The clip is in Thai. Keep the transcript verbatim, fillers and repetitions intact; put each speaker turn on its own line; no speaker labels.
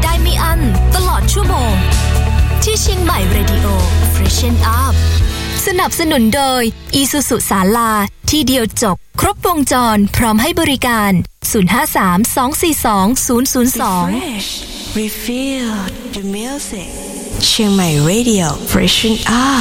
ได้ไม่อั้นตลอดชั่วโมงที่เชียงใหม่ Radio Freshen Up สนับสนุนโดย Isuzu ศาลาที่เดียวจบครบวงจรพร้อมให้บริการศูนย์ ห้า สาม สอง สี่ สอง ศูนย์ ศูนย์ สอง
Refresh Refill the music เชียงใหม่ Radio Freshen Up